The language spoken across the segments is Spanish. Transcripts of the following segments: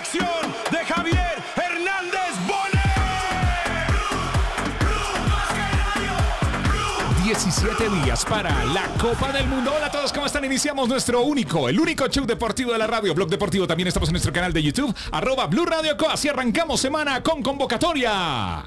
dirección de Javier Hernández Bonet. 17 días para la Copa del Mundo. Hola a todos, ¿cómo están? Iniciamos nuestro el único show deportivo de la radio, Blog Deportivo. También estamos en nuestro canal de YouTube, @Blue Radio Co. Así arrancamos semana con convocatoria.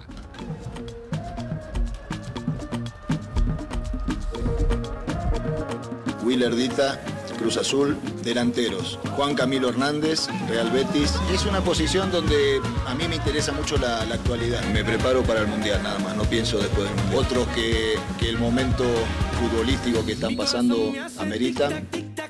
Willer Dita, Cruz Azul, delanteros. Juan Camilo Hernández, Real Betis. Es una posición donde a mí me interesa mucho la actualidad. Me preparo para el Mundial nada más, no pienso después del Mundial. Otros que el momento futbolístico que están pasando ameritan.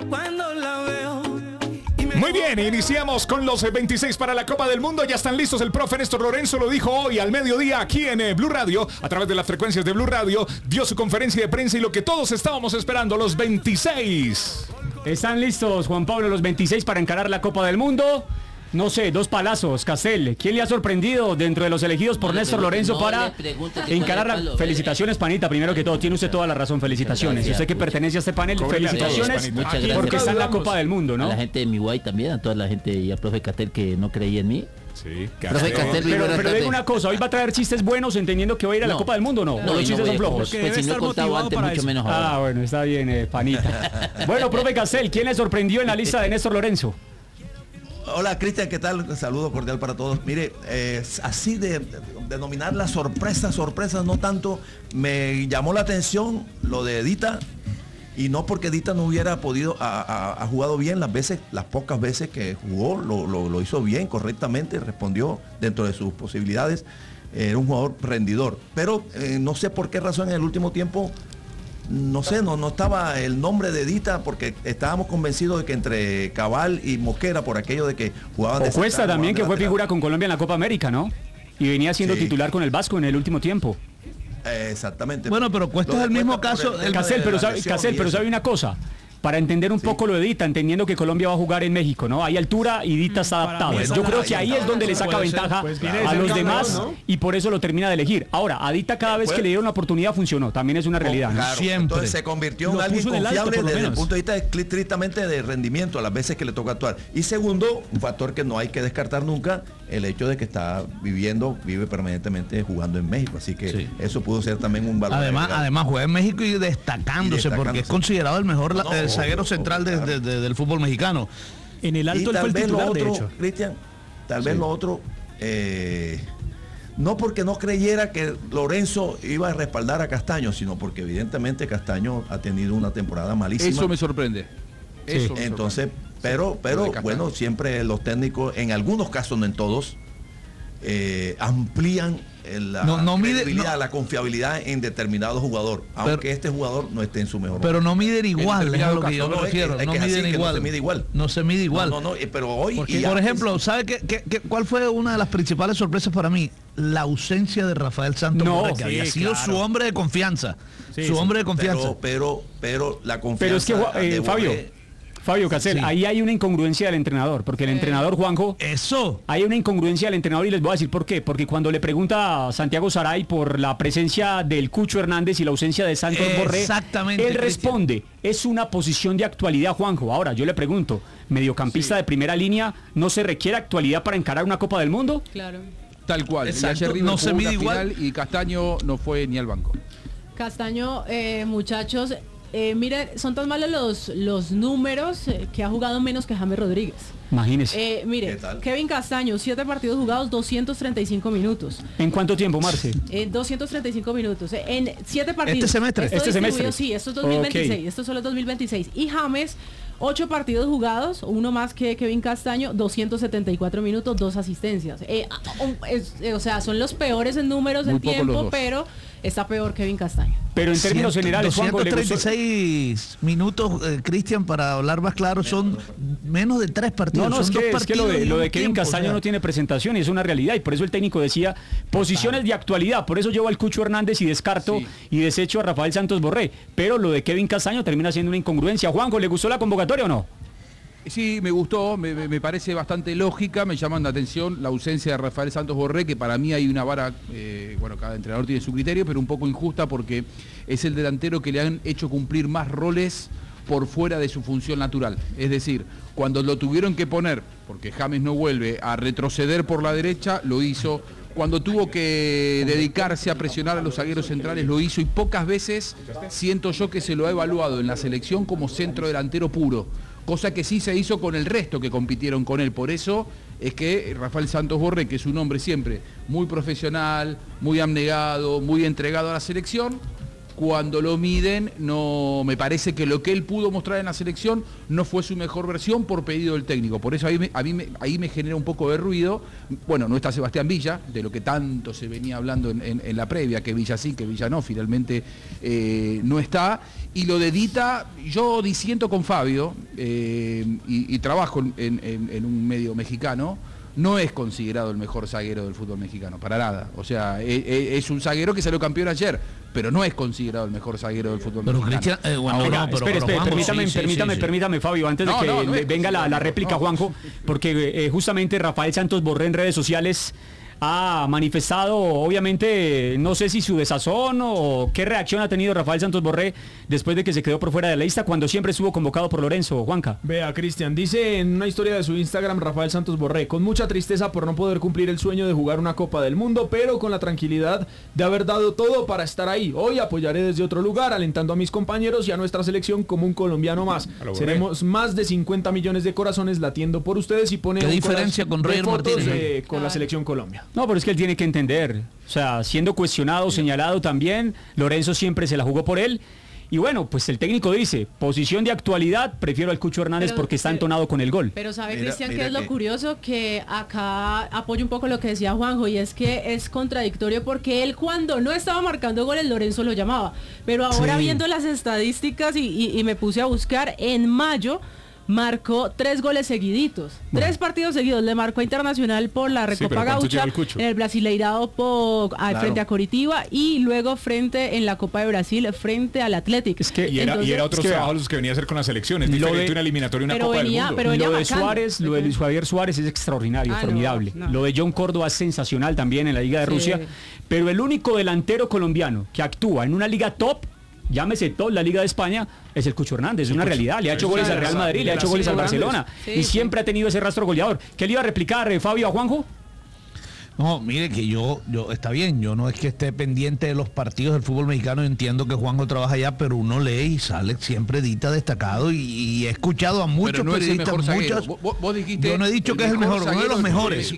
Muy bien, iniciamos con los 26 para la Copa del Mundo. Ya están listos. El profe Néstor Lorenzo lo dijo hoy al mediodía aquí en Blue Radio, a través de las frecuencias de Blue Radio. Dio su conferencia de prensa y lo que todos estábamos esperando, los 26. Están listos, Juan Pablo, los 26 para encarar la Copa del Mundo. No sé, dos palazos, Castel. ¿Quién le ha sorprendido dentro de los elegidos por Néstor Lorenzo para encarar la... Felicitaciones, panita, primero que todo. Tiene usted toda la razón, felicitaciones. Usted que pertenece a este panel, felicitaciones, muchas gracias. porque está en la Copa del Mundo, ¿no? A la gente de mi guay también, a toda la gente y al profe Castel que no creía en mí. Sí, profe Castel, pero digo una cosa, hoy va a traer chistes buenos entendiendo que va a ir a la Copa del Mundo, ¿no? ¿O los chistes son flojos? Pues si no he contado antes, mucho menos ahora. Ah, bueno, está bien, panita. Bueno, profe Castel, ¿quién le sorprendió en la lista de Néstor Lorenzo? Hola Cristian, ¿qué tal? Un saludo cordial para todos. Mire, así de denominar las sorpresas, no tanto, me llamó la atención lo de Dita, y no porque Dita no hubiera podido, ha jugado bien las pocas veces que jugó, lo hizo bien, correctamente, respondió dentro de sus posibilidades, era un jugador rendidor, pero no sé por qué razón en el último tiempo, no sé, no estaba el nombre de Dita, porque estábamos convencidos de que entre Cabal y Mosquera, por aquello de que jugaban de Cuesta central, también, que fue lateral. figura con Colombia en la Copa América, ¿no? Y venía siendo titular con el Vasco en el último tiempo. Exactamente. Bueno, pero Cuesta es el mismo caso. Casel, pero sabe una cosa. Para entender un poco lo de Dita, entendiendo que Colombia va a jugar en México, ¿no? Hay altura y Dita está adaptado. Yo creo que ahí es donde le saca ventaja a los demás, y por eso lo termina de elegir. Ahora, a Dita cada vez que le dieron la oportunidad funcionó. También es una realidad, ¿no? Claro, Siempre. Entonces se convirtió en alguien confiable desde el punto de vista estrictamente de rendimiento a las veces que le toca actuar. Y segundo, un factor que no hay que descartar nunca, el hecho de que vive permanentemente jugando en México. Así que eso pudo ser también un valor. Además juega en México y destacándose, porque es considerado el mejor zaguero central del fútbol mexicano. En el alto él fue el titular, de hecho. Cristian, tal vez lo otro, no porque no creyera que Lorenzo iba a respaldar a Castaño, sino porque evidentemente Castaño ha tenido una temporada malísima. Eso me sorprende. Entonces, pero bueno, siempre los técnicos, en algunos casos, no en todos, amplían la confiabilidad en determinado jugador, aunque este jugador no esté en su mejor pero no miden igual, es a lo que yo me no, refiero. No miden igual. No se mide igual. No se mide igual. No, pero hoy... Porque, por ejemplo, ¿sabe cuál fue una de las principales sorpresas para mí? La ausencia de Rafael Santos Borré, que había sido su hombre de confianza. Hombre de confianza. Pero la confianza... Pero es que, Fabio Casel, ahí hay una incongruencia del entrenador, porque el entrenador, Juanjo, hay una incongruencia del entrenador, y les voy a decir por qué. Porque cuando le pregunta a Santiago Saray por la presencia del Cucho Hernández y la ausencia de Santos Borré, él responde, es una posición de actualidad, Juanjo. Ahora, yo le pregunto, mediocampista de primera línea, ¿no se requiere actualidad para encarar una Copa del Mundo? Claro. Tal cual. Exacto, no se mide igual. Y Castaño no fue ni al banco. Castaño, muchachos... mire, son tan malos los números que ha jugado menos que James Rodríguez. Imagínese. Mire, Kevin Castaño, 7 partidos jugados, 235 minutos. ¿En cuánto tiempo, Marce? 235 minutos. En 7 partidos. ¿Este semestre? Sí, esto es 2026. Okay. Esto solo es 2026. Y James, 8 partidos jugados, uno más que Kevin Castaño, 274 minutos, 2 asistencias. O sea, son los peores en números del tiempo, pero está peor Kevin Castaño. Pero en términos generales, 236 minutos, Cristian, para hablar más claro, son menos de 3 partidos. No, es que lo de Kevin Castaño no tiene presentación y es una realidad, y por eso el técnico decía posiciones de actualidad, por eso llevo al Cucho Hernández y descarto y desecho a Rafael Santos Borré, pero lo de Kevin Castaño termina siendo una incongruencia. Juanjo, ¿le gustó la convocatoria o no? Sí, me gustó, me parece bastante lógica, me llaman la atención la ausencia de Rafael Santos Borré, que para mí hay una vara, bueno, cada entrenador tiene su criterio, pero un poco injusta porque es el delantero que le han hecho cumplir más roles por fuera de su función natural. Es decir, cuando lo tuvieron que poner, porque James no vuelve a retroceder por la derecha, lo hizo. Cuando tuvo que dedicarse a presionar a los zagueros centrales, lo hizo, y pocas veces siento yo que se lo ha evaluado en la selección como centro delantero puro, cosa que sí se hizo con el resto que compitieron con él. Por eso es que Rafael Santos Borré, que es un hombre siempre muy profesional, muy abnegado, muy entregado a la selección, cuando lo miden, no me parece que lo que él pudo mostrar en la selección no fue su mejor versión por pedido del técnico. Por eso ahí me genera un poco de ruido. Bueno, no está Sebastián Villa, de lo que tanto se venía hablando en la previa, que Villa sí, que Villa no, finalmente no está. Y lo de Dita, yo disiento con Fabio, y trabajo en un medio mexicano. No es considerado el mejor zaguero del fútbol mexicano, para nada. O sea, es un zaguero que salió campeón ayer, pero no es considerado el mejor zaguero del fútbol mexicano. Permítame, Fabio, antes de que venga la réplica, Juanjo, porque justamente Rafael Santos Borré en redes sociales ha manifestado, obviamente, no sé si su desazón o qué reacción ha tenido Rafael Santos Borré después de que se quedó por fuera de la lista cuando siempre estuvo convocado por Lorenzo. Juanca. Vea, Cristian, dice en una historia de su Instagram Rafael Santos Borré: con mucha tristeza por no poder cumplir el sueño de jugar una Copa del Mundo, pero con la tranquilidad de haber dado todo para estar ahí. Hoy apoyaré desde otro lugar, alentando a mis compañeros y a nuestra selección como un colombiano más. Seremos más de 50 millones de corazones latiendo por ustedes, y pone ¿qué diferencia con Roger Martínez con la selección Colombia? No, pero es que él tiene que entender, o sea, siendo cuestionado, señalado también, Lorenzo siempre se la jugó por él. Y bueno, pues el técnico dice, posición de actualidad, prefiero al Cucho Hernández porque está entonado con el gol. Pero sabe, Cristian, que es lo curioso, que acá apoyo un poco lo que decía Juanjo, y es que es contradictorio porque él, cuando no estaba marcando goles, Lorenzo lo llamaba. Pero ahora viendo las estadísticas y me puse a buscar, en mayo marcó 3 goles seguiditos, 3 partidos seguidos. Le marcó a Internacional por la Recopa Gaucha, en el Brasileirado frente a Coritiba, y luego en la Copa de Brasil frente al Athletic. Es que y era otros trabajos los que venía a hacer con las selecciones, diferente una eliminatoria y una Copa del Mundo. Lo de Suárez, lo de Luis Javier Suárez es extraordinario, formidable. No. Lo de John Córdoba es sensacional también en la Liga de Rusia, pero el único delantero colombiano que actúa en una liga top, llámese top, la Liga de España, es el Cucho Hernández. Es una realidad. Le ha hecho goles al Real Madrid, le ha hecho goles al Barcelona, y siempre ha tenido ese rastro goleador. ¿Qué le iba a replicar, Fabio, a Juanjo? No, mire que yo está bien, yo no es que esté pendiente de los partidos del fútbol mexicano, entiendo que Juanjo trabaja allá, pero uno lee y sale siempre Dita destacado, y he escuchado a muchos periodistas, vos dijiste, yo no he dicho que es el mejor, uno de los mejores.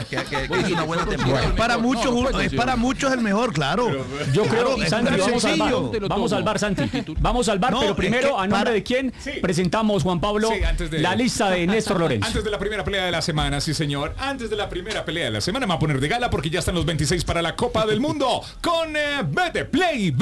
Para muchos el mejor, claro. Yo creo, Santi, vamos al bar, Santi. Vamos al bar, pero primero, ¿a nombre de quién presentamos, Juan Pablo, la lista de Néstor Lorenzo? Antes de la primera pelea de la semana, sí señor, antes de la primera pelea de la semana, me voy a poner de gala porque ya están los 26 para la Copa del Mundo con Betplay.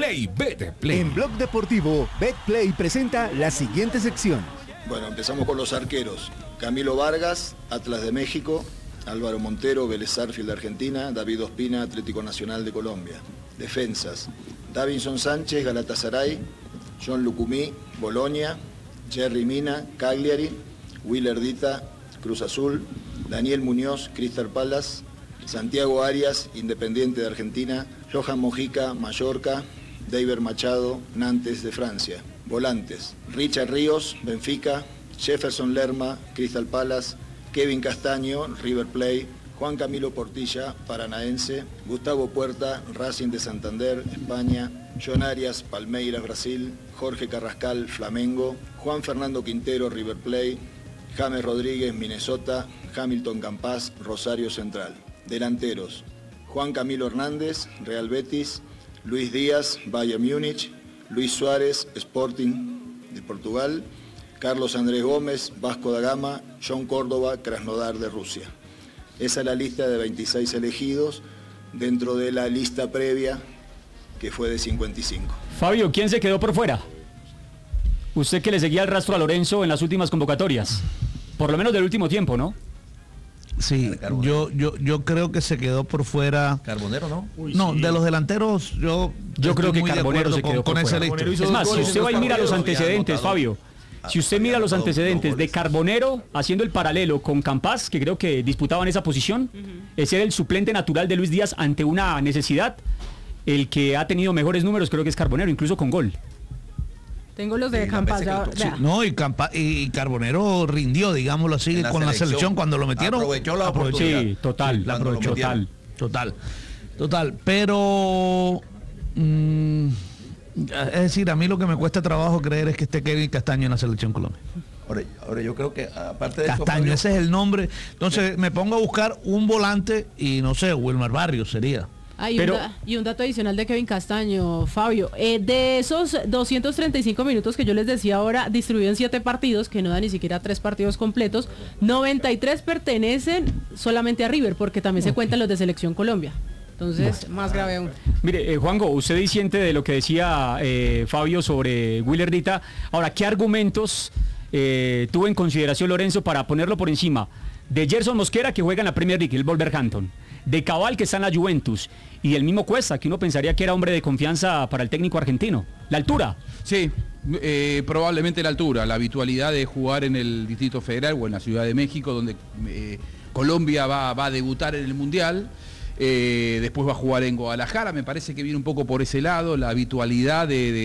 En Blog Deportivo, Betplay presenta la siguiente sección. Bueno, empezamos con los arqueros. Camilo Vargas, Atlas de México; Álvaro Montero, Vélez Sarsfield de Argentina; David Ospina, Atlético Nacional de Colombia. Defensas: Davinson Sánchez, Galatasaray; John Lucumí, Bolonia; Jerry Mina, Cagliari; Willer Dita, Cruz Azul; Daniel Muñoz, Crystal Palace; Santiago Arias, Independiente de Argentina; Johan Mojica, Mallorca; David Machado, Nantes de Francia. Volantes: Richard Ríos, Benfica; Jefferson Lerma, Crystal Palace; Kevin Castaño, River Plate; Juan Camilo Portilla, Paranaense; Gustavo Puerta, Racing de Santander, España; John Arias, Palmeiras, Brasil; Jorge Carrascal, Flamengo; Juan Fernando Quintero, River Plate; James Rodríguez, Minnesota; Hamilton Campas, Rosario Central. Delanteros: Juan Camilo Hernández, Real Betis; Luis Díaz, Bayern Múnich; Luis Suárez, Sporting de Portugal; Carlos Andrés Gómez, Vasco da Gama; John Córdoba, Krasnodar de Rusia. Esa es la lista de 26 elegidos dentro de la lista previa, que fue de 55. Fabio, ¿quién se quedó por fuera? Usted que le seguía el rastro a Lorenzo en las últimas convocatorias, por lo menos del último tiempo, ¿no? Sí, yo creo que se quedó por fuera. Carbonero, ¿no? No, de los delanteros yo creo que Carbonero se quedó por fuera. Es más, si usted va y mira los antecedentes, Fabio, si usted mira los antecedentes de Carbonero haciendo el paralelo con Campas, que creo que disputaban esa posición, ese era el suplente natural de Luis Díaz ante una necesidad. El que ha tenido mejores números creo que es Carbonero, incluso con gol. Tengo los de Campazzo. Sí, no, y Carbonero rindió, digámoslo así, con la selección cuando lo metieron. Aprovechó la oportunidad. Sí, total, la aprovechó, total. Pero es decir, a mí lo que me cuesta trabajo creer es que esté Kevin Castaño en la selección Colombia. Ahora yo creo que aparte de Castaño, eso, Fabio, ese es el nombre. Entonces me pongo a buscar un volante y no sé, Wilmar Barrios sería. Y un dato adicional de Kevin Castaño, Fabio. De esos 235 minutos que yo les decía ahora, distribuido en 7 partidos, que no da ni siquiera 3 partidos completos, 93 pertenecen solamente a River, porque también se cuentan los de Selección Colombia. Entonces, más grave aún. Mire, Juanjo, usted disiente de lo que decía Fabio sobre Willardita. Ahora, ¿qué argumentos tuvo en consideración Lorenzo para ponerlo por encima de Gerson Mosquera, que juega en la Premier League, el Wolverhampton, de Cabal, que está en la Juventus, y el mismo Cuesta, que uno pensaría que era hombre de confianza para el técnico argentino? ¿La altura? Sí, probablemente la altura, la habitualidad de jugar en el Distrito Federal o en la Ciudad de México, donde Colombia va a debutar en el Mundial. Después va a jugar en Guadalajara, me parece que viene un poco por ese lado, la habitualidad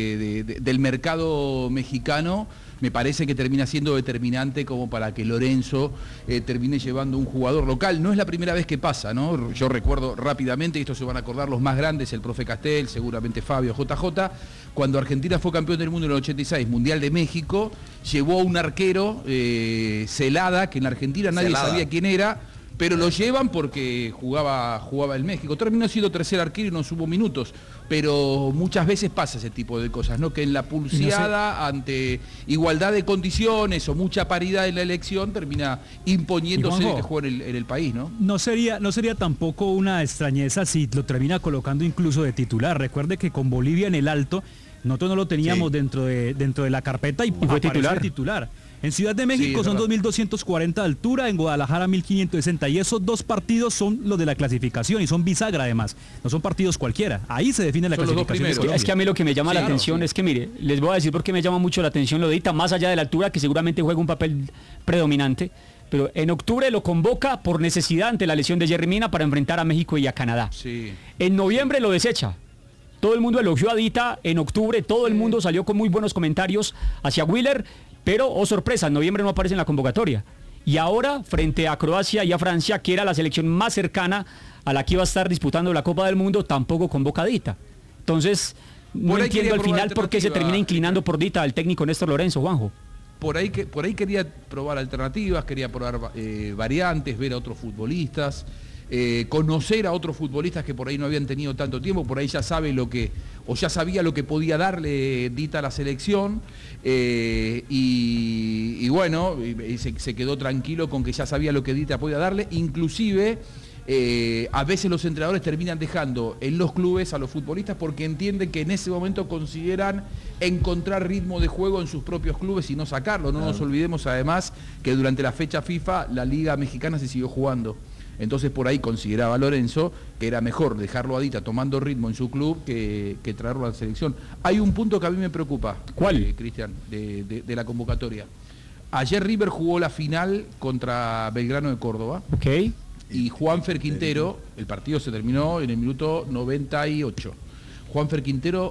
del mercado mexicano. Me parece que termina siendo determinante como para que Lorenzo termine llevando un jugador local. No es la primera vez que pasa, ¿no? Yo recuerdo rápidamente, y esto se van a acordar los más grandes, el profe Castel, seguramente Fabio, JJ, cuando Argentina fue campeón del mundo en el 86, Mundial de México, llevó a un arquero, Celada, que en Argentina nadie sabía quién era, pero lo llevan porque jugaba el México. Terminó siendo tercer arquero y no subo minutos, pero muchas veces pasa ese tipo de cosas, ¿no? Que en la pulseada, ante igualdad de condiciones o mucha paridad en la elección, termina imponiéndose el que juega en el país, ¿no? No sería tampoco una extrañeza si lo termina colocando incluso de titular. Recuerde que con Bolivia en el alto, nosotros no lo teníamos dentro de la carpeta y fue titular. En Ciudad de México son 2.240 de altura, en Guadalajara 1.560, y esos 2 partidos son los de la clasificación y son bisagra además, no son partidos cualquiera, ahí se define la clasificación. Es que a mí lo que me llama la atención es que, mire, les voy a decir por qué me llama mucho la atención lo de Ita, más allá de la altura, que seguramente juega un papel predominante, pero en octubre lo convoca por necesidad ante la lesión de Jerry Mina para enfrentar a México y a Canadá. En noviembre lo desecha. Todo el mundo elogió a Dita en octubre, todo el mundo salió con muy buenos comentarios hacia Willer, pero, oh sorpresa, en noviembre no aparece en la convocatoria. Y ahora, frente a Croacia y a Francia, que era la selección más cercana a la que iba a estar disputando la Copa del Mundo, tampoco convoca a Dita. Entonces, no entiendo al final por qué se termina inclinando por Dita al técnico Néstor Lorenzo, Juanjo. Por ahí quería probar alternativas, quería probar variantes, ver a otros futbolistas. Conocer a otros futbolistas que por ahí no habían tenido tanto tiempo, por ahí ya sabía lo que podía darle Dita a la selección, y bueno, se quedó tranquilo con que ya sabía lo que Dita podía darle. Inclusive a veces los entrenadores terminan dejando en los clubes a los futbolistas porque entienden que en ese momento consideran encontrar ritmo de juego en sus propios clubes y no sacarlo. No nos olvidemos además que durante la fecha FIFA la Liga Mexicana se siguió jugando. Entonces por ahí consideraba Lorenzo que era mejor dejarlo a Dita tomando ritmo en su club que traerlo a la selección. Hay un punto que a mí me preocupa. ¿Cuál? Cristian, de la convocatoria. Ayer River jugó la final contra Belgrano de Córdoba. Y Juanfer Quintero, el partido se terminó en el minuto 98. Juanfer Quintero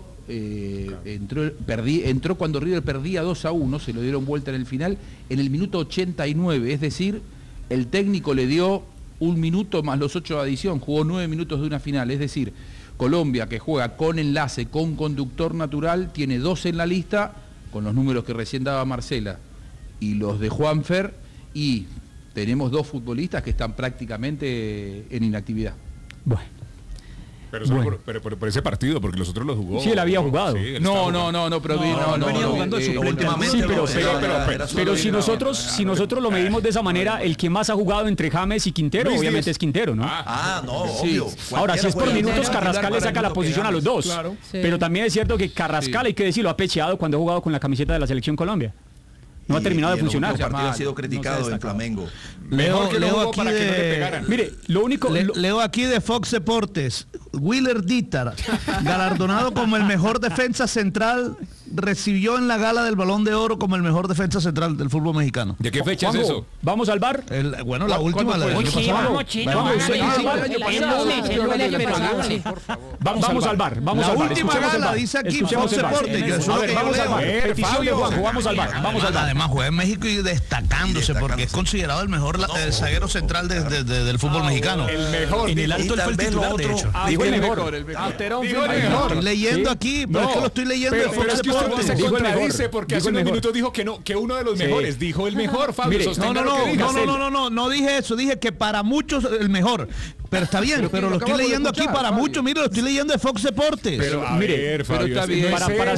entró cuando River perdía 2-1, se lo dieron vuelta en el final, en el minuto 89, es decir, el técnico le dio 1 minuto más los 8 de adición, jugó 9 minutos de una final, es decir, Colombia, que juega con enlace, con conductor natural, tiene 2 en la lista, con los números que recién daba Marcela, y los de Juanfer, y tenemos 2 futbolistas que están prácticamente en inactividad. Pero por ese partido, porque los otros los jugó. Sí, él había jugado. Sí, no, pero venía jugando de suplente. Sí, pero si nosotros lo medimos de esa manera, el que más ha jugado entre James y Quintero, Luis obviamente 10. es Quintero, ¿no? Obvio. Ahora, si es por minutos, Carrascal le saca la posición a los 2. Claro. Pero también es cierto que Carrascal, hay que decirlo, ha pecheado cuando ha jugado con la camiseta de la Selección Colombia. No ha terminado de funcionar. El partido ha sido criticado en Flamengo. Mejor que lo jugó aquí para que no le pegaran. Mire, lo único... Leo aquí de Fox Deportes, Willer Dita, galardonado como el mejor defensa central recibió en la gala del Balón de Oro como el mejor defensa central del fútbol mexicano. ¿De qué fecha Juanjo, es eso? ¿Vamos al bar? Bueno, la última. La del Vamos al bar. Vamos al bar. última gala, dice aquí Fox Deportes. Vamos al bar. Petición de Juanjo, vamos al bar. Vamos al bar. Además juega en México y destacándose porque es considerado el mejor zaguero central del fútbol mexicano. El mejor. En el alto él fue el titular, de hecho. Dijo el mejor. Estoy leyendo aquí, pero es que lo estoy leyendo de Fox es que usted Deportes. se contradice porque hace unos minutos dijo que uno de los mejores. Dijo el mejor, Fabio. No dije eso, dije que para muchos el mejor. Pero está bien, pero lo estoy leyendo aquí para muchos, mire, lo estoy leyendo de Fox Deportes. Pero mire, Fabio, está bien.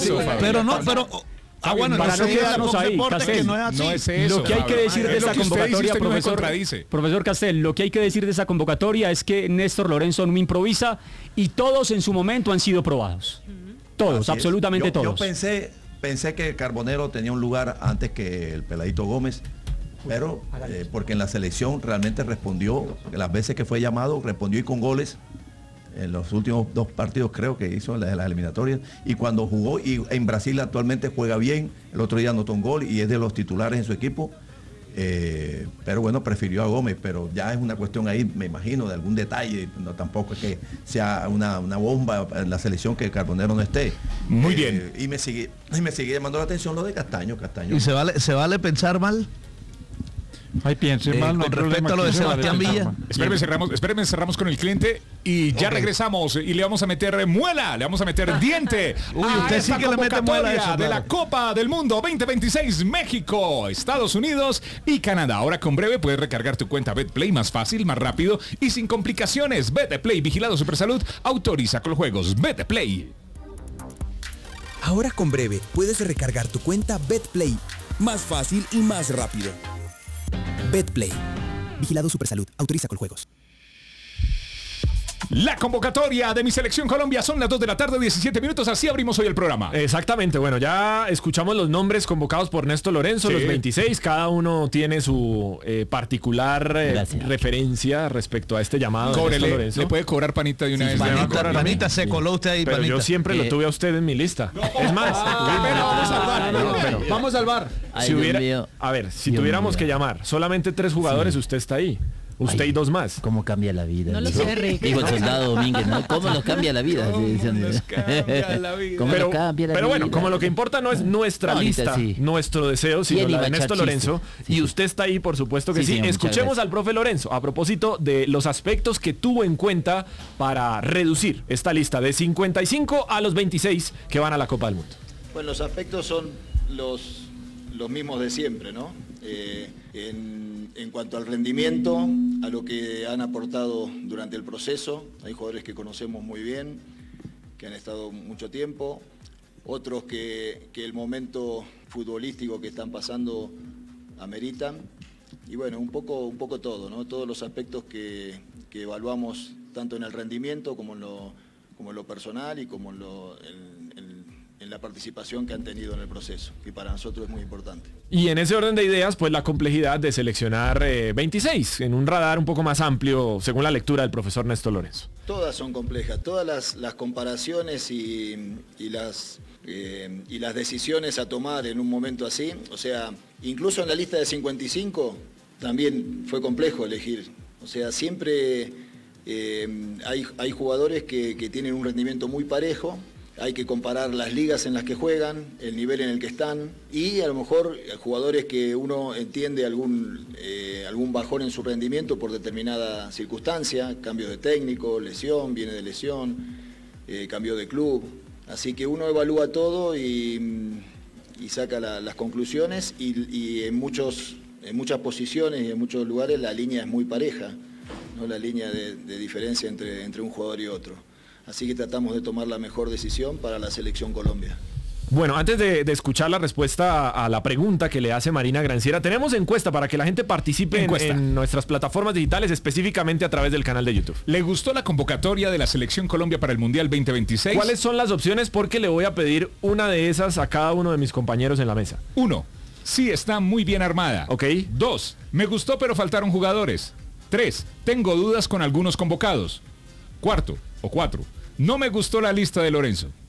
Bueno, para no quedarnos ahí, Castel, no es eso. Lo que hay que decir de esa convocatoria, profesor Castel, lo que hay que decir de esa convocatoria es que Néstor Lorenzo no improvisa y todos en su momento han sido probados. Todos, absolutamente todos. Yo pensé que Carbonero tenía un lugar antes que el Peladito Gómez, pero porque en la selección realmente respondió, las veces que fue llamado, respondió y con goles. En los últimos 2 partidos creo que hizo de las eliminatorias, y cuando jugó, y en Brasil actualmente juega bien, el otro día anotó un gol y es de los titulares en su equipo, pero bueno, prefirió a Gómez, pero ya es una cuestión ahí, me imagino, de algún detalle, no tampoco es que sea una bomba en la selección que Carbonero no esté. Muy bien. Y me sigue llamando la atención lo de Castaño. ¿Y se vale pensar mal? Ay, piense mal, con respecto a lo de Sebastián Villa. Espérenme, cerramos con el cliente y ya regresamos y le vamos a meter muela, le vamos a meter diente. Usted sí que le mete muela a eso, de la Copa del Mundo 2026, México, Estados Unidos y Canadá. Ahora con Breve puedes recargar tu cuenta BetPlay más fácil, más rápido y sin complicaciones. BetPlay, vigilado Supersalud, autoriza con los juegos. BetPlay. Ahora con Breve puedes recargar tu cuenta BetPlay más fácil y más rápido. BetPlay. Vigilado Supersalud. Autoriza con juegos. La convocatoria de mi selección Colombia son las 2 de la tarde, 17 minutos. Así abrimos hoy el programa. Exactamente. Bueno, ya escuchamos los nombres convocados por Néstor Lorenzo, los 26. Cada uno tiene su particular referencia respecto a este llamado de Néstor Lorenzo. Le puede cobrar panita de una vez. Panita, se coló usted ahí. Pero yo siempre lo tuve a usted en mi lista. Es más, vamos al bar. Si tuviéramos que llamar solamente 3 jugadores, usted está ahí. Usted y 2 más. ¿Cómo cambia la vida? No lo sé, Rick. Digo el soldado Domínguez, ¿no? ¿Cómo nos cambia la vida? Pero bueno, como lo que importa no es nuestra lista, nuestro deseo, sino la de Néstor Lorenzo. Y usted está ahí, por supuesto que sí. Señor, escuchemos al profe Lorenzo a propósito de los aspectos que tuvo en cuenta para reducir esta lista de 55 a los 26 que van a la Copa del Mundo. Bueno, los aspectos son los mismos de siempre, ¿no? En cuanto al rendimiento, a lo que han aportado durante el proceso, hay jugadores que conocemos muy bien, que han estado mucho tiempo, otros que el momento futbolístico que están pasando ameritan, y bueno, un poco todo, ¿no? Todos los aspectos que evaluamos tanto en el rendimiento como en lo personal y como en la participación que han tenido en el proceso, que para nosotros es muy importante. Y en ese orden de ideas, pues la complejidad de seleccionar 26 en un radar un poco más amplio, según la lectura del profesor Néstor Lorenzo. Todas son complejas, todas las comparaciones y las decisiones a tomar en un momento así, o sea, incluso en la lista de 55 también fue complejo elegir, o sea, siempre hay jugadores que tienen un rendimiento muy parejo. Hay que comparar las ligas en las que juegan, el nivel en el que están y a lo mejor jugadores que uno entiende algún bajón en su rendimiento por determinada circunstancia, cambio de técnico, lesión, viene de lesión, cambio de club. Así que uno evalúa todo y saca las conclusiones y en muchas posiciones y en muchos lugares la línea es muy pareja, ¿no? La línea de diferencia entre un jugador y otro. Así que tratamos de tomar la mejor decisión para la selección Colombia. Bueno, antes de escuchar la respuesta a la pregunta que le hace Marina Granciera, tenemos encuesta para que la gente participe en nuestras plataformas digitales, específicamente a través del canal de YouTube. ¿Le gustó la convocatoria de la selección Colombia para el Mundial 2026? ¿Cuáles son las opciones? Porque le voy a pedir una de esas a cada uno de mis compañeros en la mesa. 1. Sí, está muy bien armada. Ok. 2. Me gustó pero faltaron jugadores. 3. Tengo dudas con algunos convocados. 4. No me gustó la lista de Lorenzo.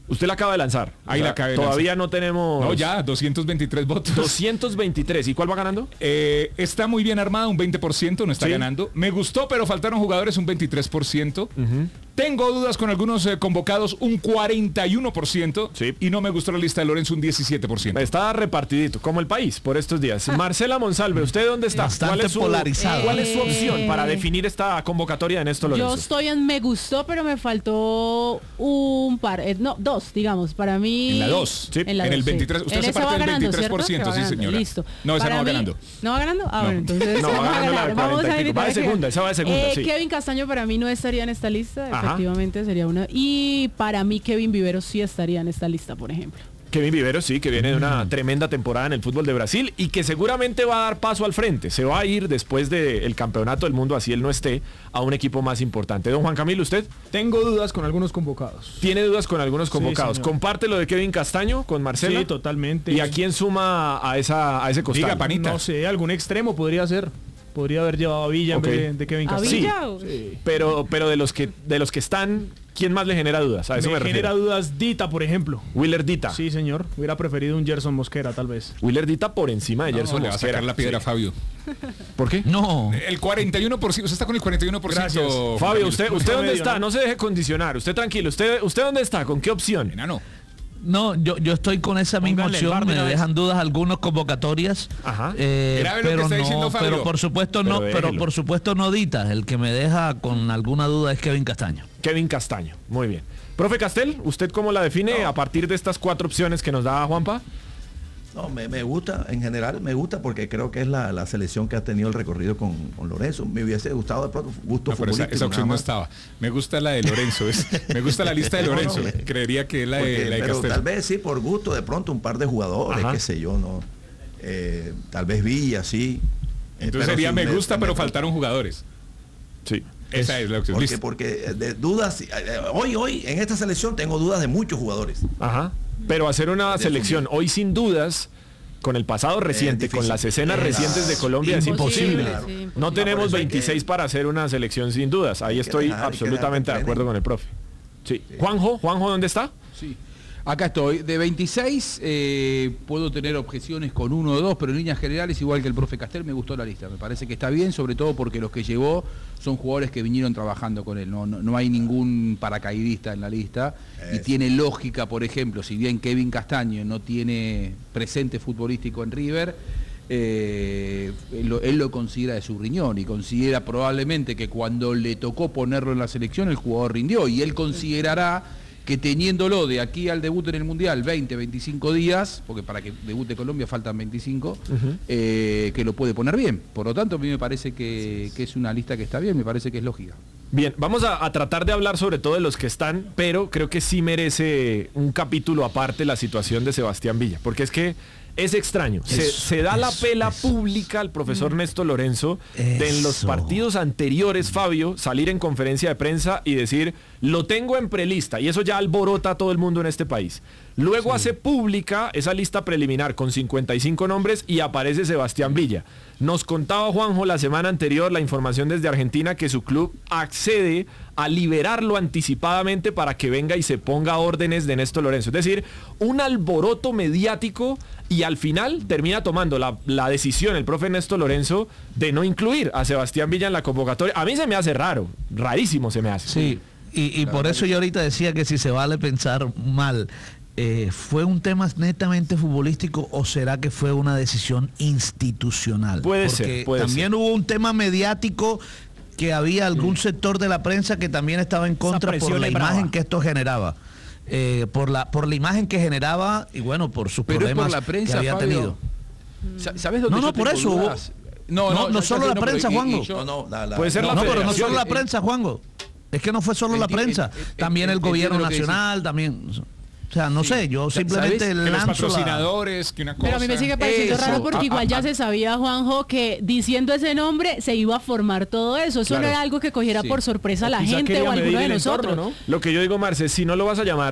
Usted la acaba de lanzar. Ahí la acaba de todavía lanzar. no tenemos... No, ya, 223 votos. 223. ¿Y cuál va ganando? Está muy bien armada, un 20%, no está ganando. Me gustó, pero faltaron jugadores, un 23%. Tengo dudas con algunos convocados, un 41%. Y no me gustó la lista de Lorenzo, un 17%. Está repartidito, como el país, por estos días. Marcela Monsalve, ¿usted dónde está? Bastante polarizado. ¿Cuál es su opción para definir esta convocatoria de Néstor Lorenzo? Yo estoy en me gustó, pero me faltó un par, no, dos, digamos, para mí. En la 2, en el 23, usted se parte del 23%, sí señora. Listo. No, esa no va ganando. ¿No va ganando? Ah, No. bueno, entonces No, va ganando la de vamos 40 a y pico. Va de segunda, esa va de segunda, sí. Kevin Castaño para mí no estaría en esta lista, Ajá. efectivamente sería una. Y para mí Kevin Viveros sí estaría en esta lista, por ejemplo. Kevin Viveros, sí, que viene de una tremenda temporada en el fútbol de Brasil y que seguramente va a dar paso al frente. Se va a ir después del campeonato del mundo, así él no esté, a un equipo más importante. Don Juan Camilo, ¿usted? Tengo dudas con algunos convocados. Tiene dudas con algunos convocados. Sí, ¿Comparte lo de Kevin Castaño con Marcela? Sí, totalmente. ¿Y a quién suma a ese costado? Diga, panita. No sé, algún extremo podría ser. Podría haber llevado a Villa en vez de Kevin ¿A Castaño. Villa? Sí. Pero de los que están, ¿quién más le genera dudas? A eso me genera refiero. dudas Dita, por ejemplo. Willer Dita. Sí, señor. Hubiera preferido un Gerson Mosquera, tal vez. Willer Dita por encima de Gerson le va a sacar la piedra a Fabio. ¿Por qué? No. El 41%, usted está con el 41%. Gracias. Fabio, ¿usted dónde medio, está? ¿no? No se deje condicionar. Usted tranquilo. ¿Usted dónde está? ¿Con qué opción? Enano. No, yo estoy con esa misma Póngale el opción, bar de me una vez. dejan dudas algunas convocatorias. Ajá. Grave lo que Pero está diciendo no, Fabio. pero por supuesto no, Pero pero déjelo. por supuesto no Dita, el que me deja con alguna duda es Kevin Castaño. Kevin Castaño. Muy bien. Profe Castel, ¿usted cómo la define a partir de estas 4 opciones que nos da Juanpa? No, me gusta, en general me gusta porque creo que es la selección que ha tenido el recorrido con Lorenzo. Me hubiese gustado de pronto gusto No, pero futbolístico. esa opción nada no más. estaba. Me gusta la de Lorenzo. Me gusta la lista de Lorenzo. Creería que es la Porque, de pero Castel. tal vez sí, por gusto, de pronto un par de jugadores, Ajá. qué sé yo, ¿no? Tal vez Villa, sí. Entonces Pero sería sí, me gusta, pero faltaron jugadores. Sí. Esa es la opción. Listo. Porque de dudas, hoy en esta selección tengo dudas de muchos jugadores. Ajá. Pero hacer una selección hoy sin dudas, con el pasado reciente, difícil. con las escenas recientes de Colombia, es imposible. Claro. Sí, imposible. No tenemos por eso hay 26 para hacer una selección sin dudas. Ahí que estoy dejar, hay que absolutamente de dejar que acuerdo con el profe. Sí. Juanjo, ¿dónde está? Sí. Acá estoy. De 26 puedo tener objeciones con 1 o 2, pero en líneas generales, igual que el profe Castel, me gustó la lista. Me parece que está bien, sobre todo porque los que llevó son jugadores que vinieron trabajando con él. No hay ningún paracaidista en la lista. Y tiene lógica, por ejemplo, si bien Kevin Castaño no tiene presente futbolístico en River, él lo considera de su riñón y considera probablemente que cuando le tocó ponerlo en la selección el jugador rindió y él considerará que teniéndolo de aquí al debut en el Mundial 25 días, porque para que debute Colombia faltan 25, que lo puede poner bien. Por lo tanto, a mí me parece que es una lista que está bien, me parece que es lógica. Bien, vamos a tratar de hablar sobre todo de los que están, pero creo que sí merece un capítulo aparte la situación de Sebastián Villa, porque es que es extraño. Se da la pela pública al profesor Néstor Lorenzo de en los partidos anteriores, Fabio, salir en conferencia de prensa y decir, lo tengo en prelista, y eso ya alborota a todo el mundo en este país. Luego hace pública esa lista preliminar con 55 nombres y aparece Sebastián Villa. Nos contaba Juanjo la semana anterior la información desde Argentina que su club accede a liberarlo anticipadamente para que venga y se ponga órdenes de Néstor Lorenzo. Es decir, un alboroto mediático y al final termina tomando la decisión el profe Néstor Lorenzo de no incluir a Sebastián Villa en la convocatoria. A mí se me hace raro, rarísimo se me hace. Sí, y por eso yo ahorita decía que si se vale pensar mal, ¿fue un tema netamente futbolístico o será que fue una decisión institucional? Puede Porque ser. También hubo un tema mediático que había algún sector de la prensa que también estaba en contra por la imagen que esto generaba. Por la imagen que generaba y bueno, por sus Pero problemas es por la prensa, que había Fabio. tenido. ¿Sabes dónde yo por tengo eso dudas? No solo la prensa, Juanjo. Puede ser la pero no federación. solo la prensa, Juanjo. Es que no fue solo la prensa, también el gobierno nacional, también. O sea, no sé, yo simplemente que los lanzo patrocinadores, que una cosa. Pero a mí me sigue pareciendo Eso. raro porque igual ya se sabía, Juanjo, que diciendo ese nombre se iba a formar todo eso. Eso Claro. no era algo que cogiera Sí. por sorpresa a la quizá gente quería o a alguno medir de el entorno, nosotros. ¿no? Lo que yo digo, Marce, si no lo vas a llamar,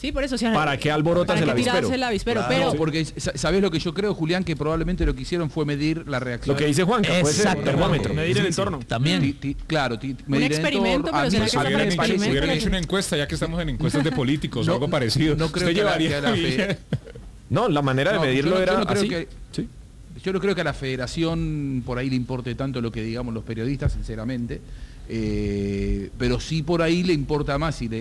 Sí, por eso. ¿Para qué alborotas el avispero? Claro. Pero porque ¿sabés lo que yo creo, Julián? Que probablemente lo que hicieron fue medir la reacción. Lo que dice Juanca, puede ser termómetro. Medir el entorno. También. Claro, Un medir experimento, pero será que hubieran hecho una encuesta, ya que estamos en encuestas de políticos o algo parecido. No creo que No, la manera de medirlo era así. Yo no creo que a la federación por ahí le importe tanto lo que digamos los periodistas, sinceramente. Pero sí por ahí le importa más y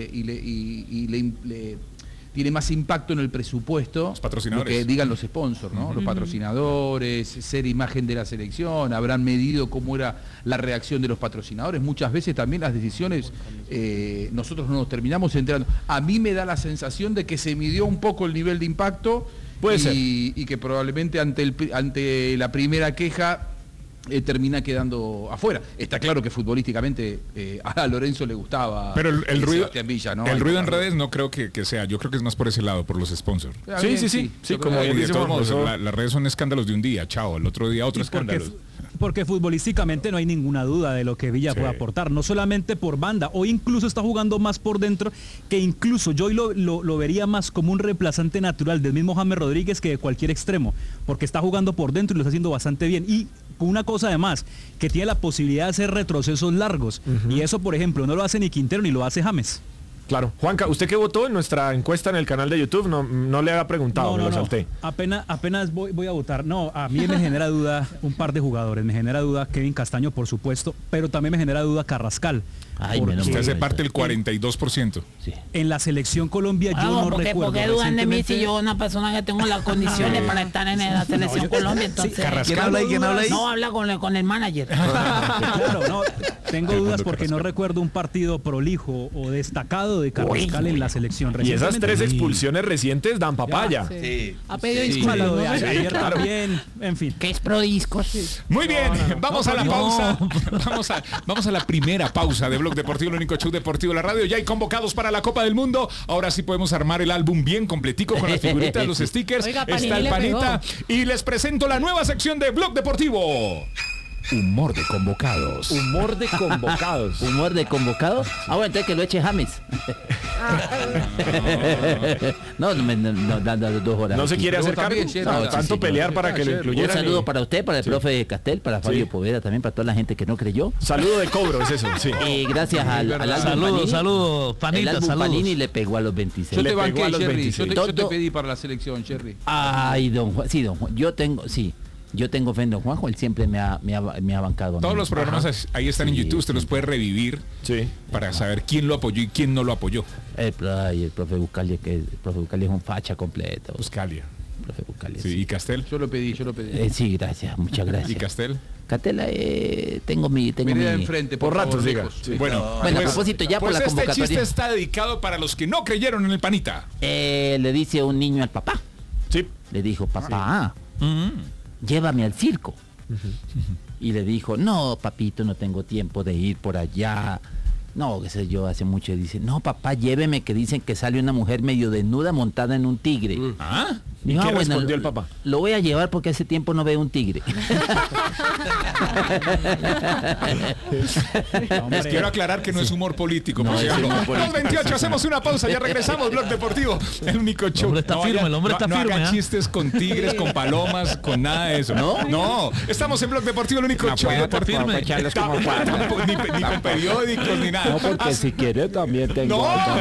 le tiene más impacto en el presupuesto los patrocinadores, lo que digan los sponsors, ¿no? Los patrocinadores, ser imagen de la selección, habrán medido cómo era la reacción de los patrocinadores. Muchas veces también las decisiones nosotros no nos terminamos enterando. A mí me da la sensación de que se midió un poco el nivel de impacto. Puede ser. Y que probablemente ante la primera queja termina quedando afuera. Está claro que futbolísticamente a Lorenzo le gustaba. Pero el ruido, Villa, ¿no? el ruido en redes no creo que sea. Yo creo que es más por ese lado, por los sponsors. Sí, como de todos modos, las redes son escándalos de un día, chao. El otro día otro escándalo. Porque futbolísticamente no hay ninguna duda de lo que Villa puede aportar, no solamente por banda, o incluso está jugando más por dentro, que incluso yo lo vería más como un reemplazante natural del mismo James Rodríguez que de cualquier extremo, porque está jugando por dentro y lo está haciendo bastante bien. Y una cosa además, que tiene la posibilidad de hacer retrocesos largos, y eso, por ejemplo, no lo hace ni Quintero ni lo hace James. Claro. Juanca, ¿usted qué votó en nuestra encuesta en el canal de YouTube? No le había preguntado, me lo salté. Apenas voy a votar. No, a mí me genera duda un par de jugadores. Me genera duda Kevin Castaño, por supuesto, pero también me genera duda Carrascal. Usted hace parte del 42%. Sí. En la selección Colombia yo no recuerdo. ¿Por qué dudan de mí si yo una persona que tengo las condiciones para estar en la selección Colombia? Entonces, ¿Quién habla ahí? No, habla con el manager. Claro, no, tengo dudas porque no recuerdo un partido prolijo o destacado de Carrascal en la selección. Y esas 3 expulsiones recientes dan papaya. Ha pedido disculpas. Ayer también, en fin. ¿Qué es prodiscos? Muy bien, vamos a la pausa. Vamos a la primera pausa de Blog Deportivo, el único show deportivo de la radio. Ya hay convocados para la Copa del Mundo. Ahora sí podemos armar el álbum bien completico con las figuritas, los stickers. Oiga, está el Panita. Y les presento la nueva sección de Blog Deportivo. Humor de convocados. Humor de convocados. ¿Humor de convocados? Ah, bueno, entonces que lo eche James. No, 2 horas. No se quiere hacer cargo. Tanto pelear para que lo incluyeran. Un saludo para usted, para el profe Castel, para Fabio Poveda, también para toda la gente que no creyó. Saludo de cobro, es eso, sí. Y gracias al álbum Saludos, Panita, el álbum Panini le pegó a los 26. Yo te banqué, Jerry. Yo te pedí para la selección, Jerry. Ay, don Juan. Sí, don Juan. Yo tengo fe en don Juanjo, él siempre me ha bancado. Todos los programas ahí están en YouTube, usted los puede revivir para saber quién lo apoyó y quién no lo apoyó. El profe Buscalia, que el profe Buscalia es un facha completo. Buscalia. Profe Buscalia. Sí. ¿Y Castel? Yo lo pedí. Sí, gracias, muchas gracias. ¿Y Castel? Castel, tengo mi enfrente, por ratos, diga. Sí. Bueno, a propósito, ya por la convocatoria. Este chiste está dedicado para los que no creyeron en el Panita. Le dice un niño al papá. Sí. Le dijo, papá, llévame al circo. Y le dijo, no, papito, no tengo tiempo de ir por allá. No, qué sé yo, hace mucho. Y dice, no, papá, lléveme, que dicen que sale una mujer medio desnuda montada en un tigre. ¿Ah? ¿Y qué respondió el papá? Lo voy a llevar porque hace tiempo no veo un tigre. Les quiero aclarar que no es humor político. No, es humor político. 28, hacemos una pausa, ya regresamos. Blog Deportivo, el único show. El hombre está firme. No hagan chistes con tigres, con palomas, con nada de eso. No, estamos en Blog Deportivo, el único show. Está firme. Ni con periódicos, ni nada. No, porque si quiere también tengo.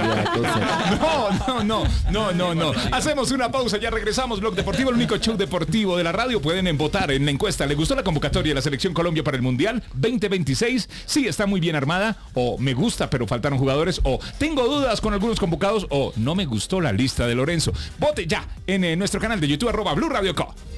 No. Hacemos una pausa, ya regresamos. Blog Deportivo, el único show deportivo de la radio. Pueden votar en la encuesta. ¿Le gustó la convocatoria de la Selección Colombia para el Mundial 2026? Sí, está muy bien armada. O me gusta, pero faltaron jugadores. O tengo dudas con algunos convocados. O no me gustó la lista de Lorenzo. Vote ya en nuestro canal de YouTube, @BluRadioCo.